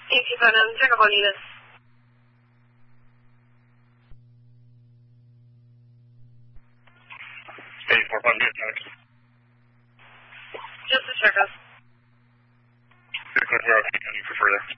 check up on Enos. Hey, 4-5, get next. Just a check up. Good, where else can you for further?